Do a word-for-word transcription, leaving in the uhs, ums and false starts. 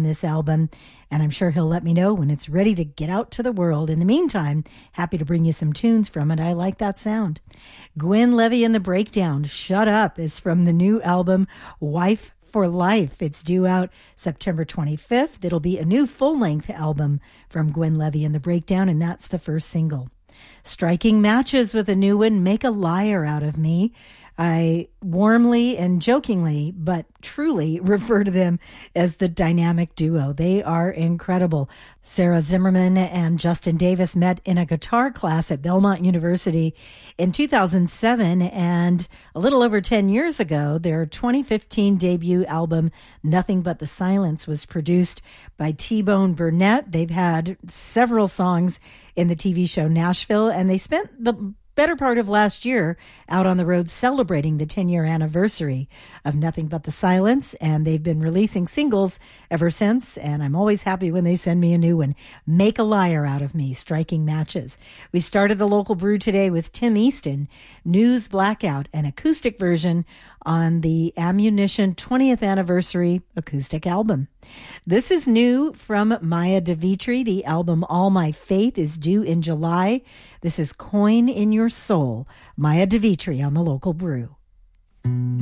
this album, and I'm sure he'll let me know when it's ready to get out to the world. In the meantime, happy to bring you some tunes from it. I like that sound. Gwen Levy and the Breakdown, Shut Up, is from the new album, Wife for Life. It's due out September twenty-fifth. It'll be a new full-length album from Gwen Levy and the Breakdown, and that's the first single. Striking matches with a new one, Make a Liar Out of Me. I warmly and jokingly, but truly refer to them as the dynamic duo. They are incredible. Sarah Zimmerman and Justin Davis met in a guitar class at Belmont University in two thousand seven, and a little over ten years ago, their twenty fifteen debut album, Nothing But the Silence, was produced by T-Bone Burnett. They've had several songs in the T V show Nashville, and they spent the better part of last year out on the road celebrating the ten-year anniversary of Nothing But the Silence, and they've been releasing singles ever since, and I'm always happy when they send me a new one. Make a Liar Out of Me, Striking Matches. We started the local brew today with Tim Easton, News Blackout, an acoustic version on the Ammunition twentieth anniversary acoustic album. This is new from Maya DeVitri. The album All My Faith is due in July. This is Coin in Your Soul, Maya DeVitri on the local brew.